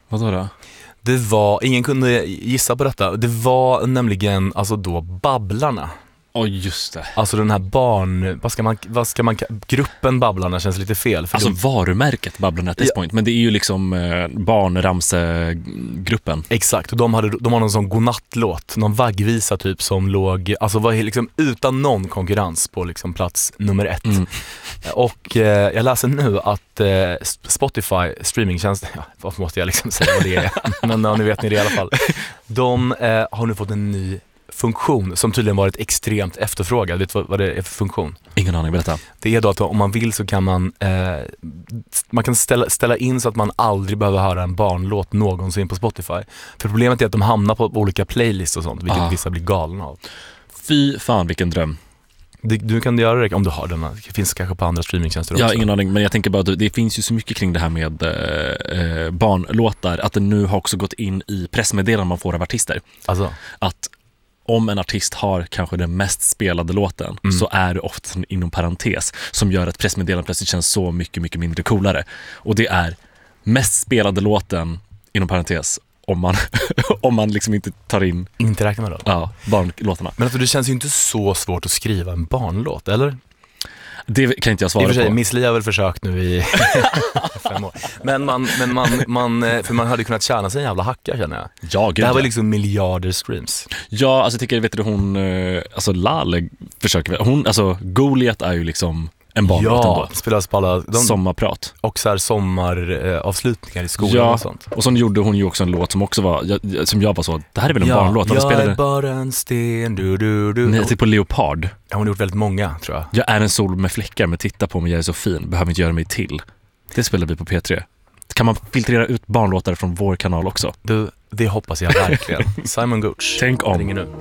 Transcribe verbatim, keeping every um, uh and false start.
Vadå då? Det var, ingen kunde gissa på detta. Det var nämligen alltså då Babblarna. Oj, oh, just det. Alltså den här barn, vad ska man, vad ska man gruppen Babblarna känns lite fel. För alltså de, varumärket Babblarna at this ja. point, men det är ju liksom eh, barnramsegruppen. Exakt, och de hade de har någon sån godnattlåt, någon vaggvisa typ som låg, alltså var liksom utan någon konkurrens på liksom plats nummer ett. Mm. Och eh, jag läser nu att eh, Spotify streamingtjänst, ja, vad måste jag liksom säga vad det är, men ja, nu vet ni det i alla fall. De eh, har nu fått en ny funktion som tydligen varit extremt efterfrågad. Vet du vad det är för funktion? Ingen aning, berätta. Det är då att om man vill så kan man eh, man kan ställa, ställa in så att man aldrig behöver höra en barnlåt någonsin på Spotify. För problemet är att de hamnar på olika playlists och sånt, vilket ah. vissa blir galna av. Fy fan, vilken dröm. Du, du kan göra det om du har den. Det finns kanske på andra streamingtjänster också. Ja, ingen aning, men jag tänker bara att det finns ju så mycket kring det här med eh, barnlåtar att det nu har också gått in i pressmeddelanden man får av artister. Alltså? Att om en artist har kanske den mest spelade låten mm. så är det ofta inom parentes som gör att pressmeddelandet plötsligt känns så mycket, mycket mindre coolare. Och det är mest spelade låten inom parentes om man, om man liksom inte tar in... Inte räknar med då? Ja, barnlåtarna. Men alltså, det känns ju inte så svårt att skriva en barnlåt, eller? Det kan inte jag svara I och för sig, på. Miss Li har väl försökt nu i fem år. Men, man, men man, man, för man hade kunnat tjäna sig en jävla hacka, känner jag. Ja, gud, det här var ja. liksom miljarder streams. Ja, alltså jag tycker, vet du, hon, alltså Lale försöker, hon, alltså Goliat är ju liksom en barnlåt ja, ändå. Spelas på alla... De, sommarprat. Och så här sommaravslutningar i skolan ja, och sånt. Och så gjorde hon ju också en låt som också var, jag, som jag bara så, det här är väl en ja, barnlåt. Jag spelade... är bara en sten, du, du, du. Nej, typ på Leopard. Ja, hon har gjort väldigt många, tror jag. Jag är en sol med fläckar, men titta på mig, jag är så fin. Behöver inte göra mig till. Det spelar vi på P tre. Kan man filtrera ut barnlåtar från vår kanal också? Du, det hoppas jag verkligen. Simon Gooch. Tänk om.